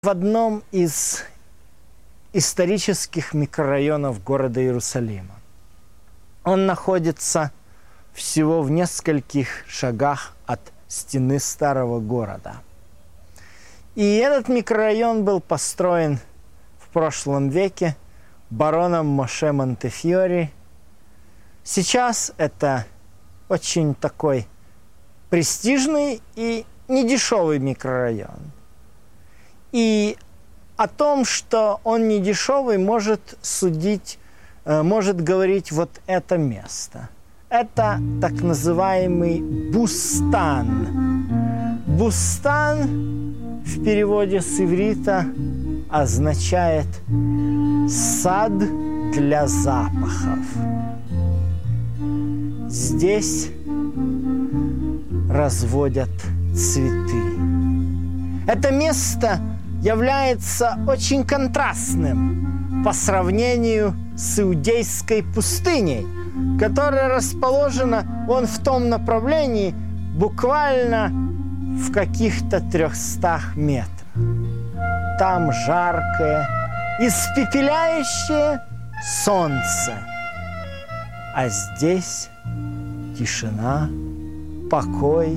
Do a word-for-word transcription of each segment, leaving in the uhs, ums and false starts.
В одном из исторических микрорайонов города Иерусалима. Он находится всего в нескольких шагах от стены старого города. И этот микрорайон был построен в прошлом веке бароном Моше Монтефьори. Сейчас это очень такой престижный и недешевый микрорайон. И о том, что он недешевый, может судить, может говорить вот это место. Это так называемый Бустан. Бустан в переводе с иврита означает «сад для запахов». Здесь разводят цветы. Это место является очень контрастным по сравнению с иудейской пустыней, которая расположена вон в том направлении, буквально в каких-то трехстах метрах. Там жаркое, испепеляющее солнце, а здесь тишина, покой,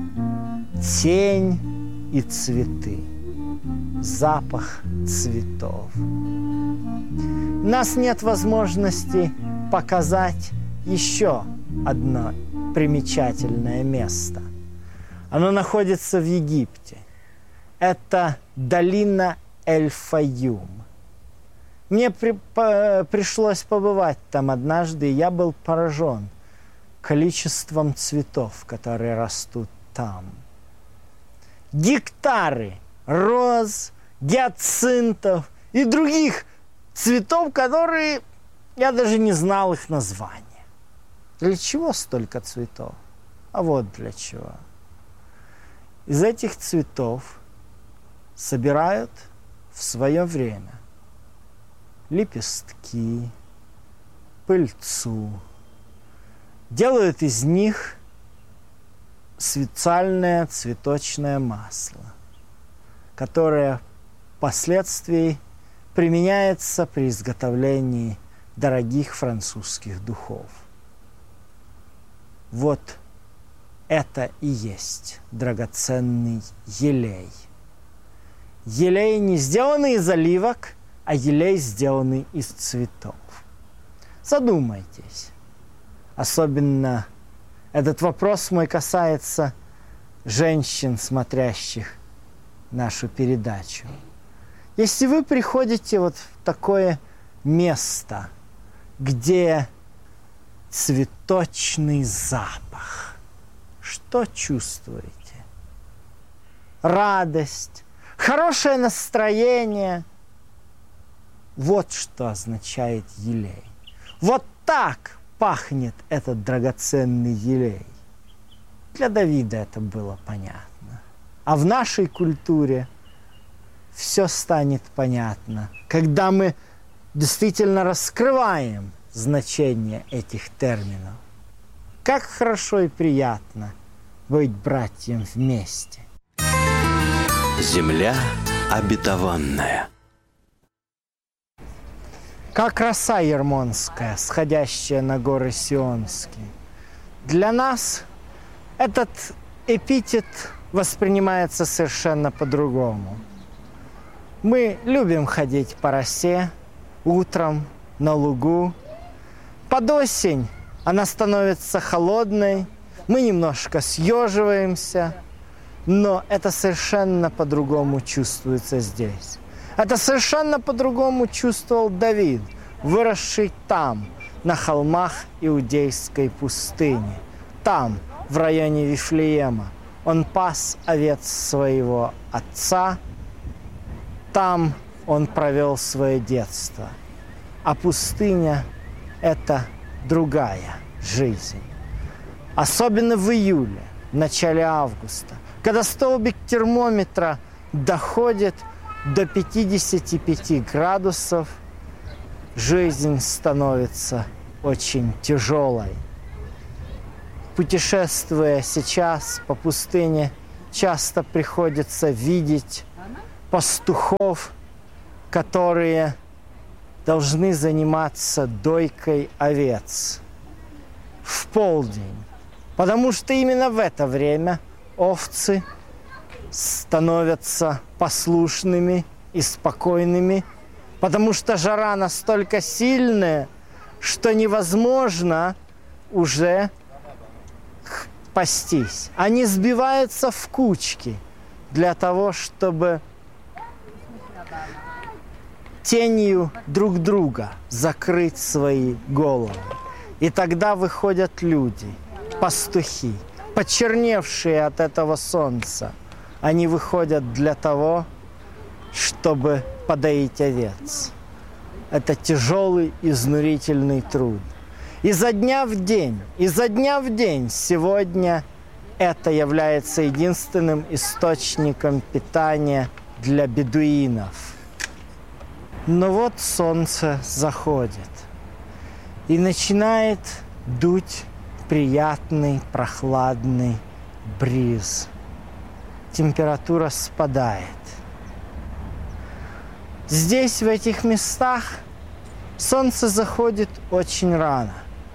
тень и цветы. Запах цветов. У нас нет возможности показать еще одно примечательное место. Оно находится в Египте. Это долина Эль-Файюм. Мне при, по, пришлось побывать там однажды, и я был поражен количеством цветов, которые растут там. Гектары роз, гиацинтов и других цветов, которые я даже не знал их названия. Для чего столько цветов? А вот для чего. Из этих цветов собирают в свое время лепестки, пыльцу, делают из них специальное цветочное масло, которое впоследствии применяется при изготовлении дорогих французских духов. Вот это и есть драгоценный елей. Елей не сделанный из оливок, а елей, сделанный из цветов. Задумайтесь. Особенно этот вопрос мой касается женщин, смотрящих нашу передачу. Если вы приходите вот в такое место, где цветочный запах, что чувствуете? Радость, хорошее настроение. Вот что означает елей. Вот так пахнет этот драгоценный елей. Для Давида это было понятно. А в нашей культуре все станет понятно, когда мы действительно раскрываем значение этих терминов. Как хорошо и приятно быть братьям вместе. Земля обетованная. Как роса ермонская, сходящая на горы Сионские. Для нас этот эпитет воспринимается совершенно по-другому. Мы любим ходить по росе утром на лугу. Под осень она становится холодной, мы немножко съеживаемся, но это совершенно по-другому чувствуется здесь. Это совершенно по-другому чувствовал Давид, выросший там, на холмах Иудейской пустыни, там, в районе Вифлеема. Он пас овец своего отца, там он провел свое детство. А пустыня – это другая жизнь. Особенно в июле, в начале августа, когда столбик термометра доходит до пятидесяти пяти градусов, жизнь становится очень тяжелой. Путешествуя сейчас по пустыне, часто приходится видеть пастухов, которые должны заниматься дойкой овец в полдень. Потому что именно в это время овцы становятся послушными и спокойными, потому что жара настолько сильная, что невозможно уже пастись. Они сбиваются в кучки для того, чтобы тенью друг друга закрыть свои головы. И тогда выходят люди, пастухи, почерневшие от этого солнца. Они выходят для того, чтобы подоить овец. Это тяжелый, изнурительный труд. Изо дня в день, изо дня в день сегодня это является единственным источником питания для бедуинов. Но вот солнце заходит, и начинает дуть приятный, прохладный бриз. Температура спадает. Здесь, в этих местах, солнце заходит очень рано.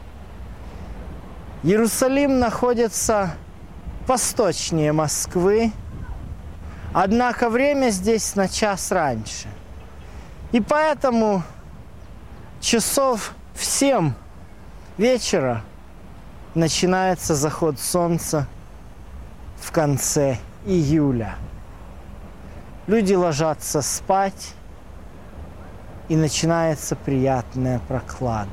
Иерусалим находится восточнее Москвы, однако время здесь на час раньше. И поэтому часов в семь вечера начинается заход солнца в конце июля. Люди ложатся спать, и начинается приятная прохлада.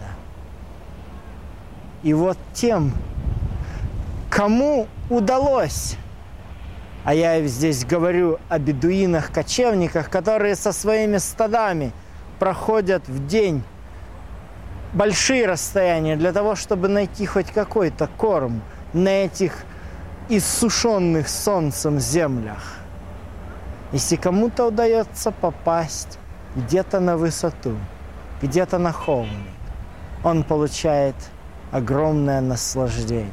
И вот тем, кому удалось, а я здесь говорю о бедуинах-кочевниках, которые со своими стадами проходят в день большие расстояния для того, чтобы найти хоть какой-то корм на этих иссушенных солнцем землях. Если кому-то удается попасть где-то на высоту, где-то на холмик, он получает огромное наслаждение.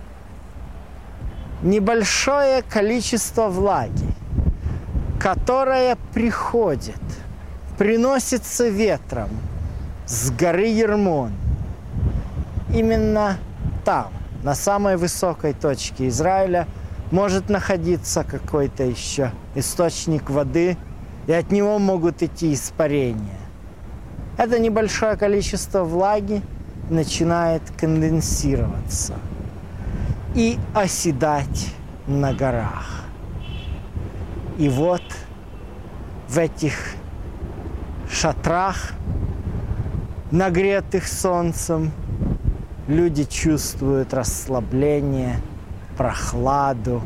Небольшое количество влаги, которое приходит, приносится ветром с горы Ермон. Именно там, на самой высокой точке Израиля, может находиться какой-то еще источник воды, и от него могут идти испарения. Это небольшое количество влаги начинает конденсироваться и оседать на горах. И вот в этих шатрах, нагретых солнцем, люди чувствуют расслабление, прохладу.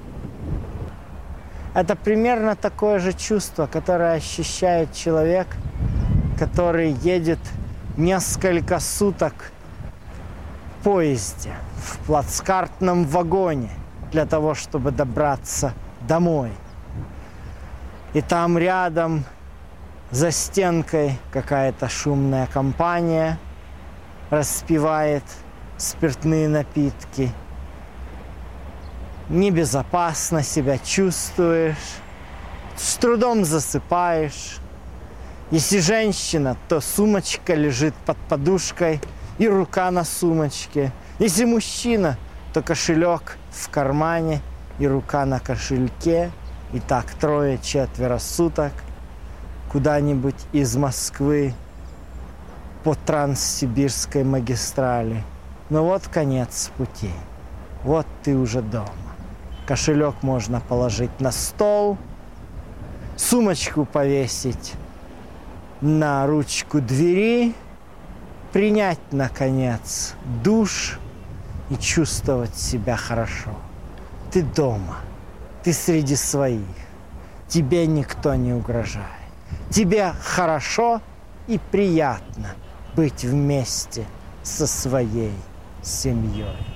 Это примерно такое же чувство, которое ощущает человек, который едет несколько суток в поезде, в плацкартном вагоне для того, чтобы добраться домой. И там рядом за стенкой какая-то шумная компания распивает спиртные напитки. Небезопасно себя чувствуешь, с трудом засыпаешь. Если женщина, то сумочка лежит под подушкой и рука на сумочке. Если мужчина, то кошелек в кармане и рука на кошельке. И так трое-четверо суток куда-нибудь из Москвы по Транссибирской магистрали. Но вот конец пути. Вот ты уже дома. Кошелек можно положить на стол, сумочку повесить на ручку двери, принять, наконец, душ и чувствовать себя хорошо. Ты дома, ты среди своих, тебе никто не угрожает. Тебе хорошо и приятно быть вместе со своей семьей.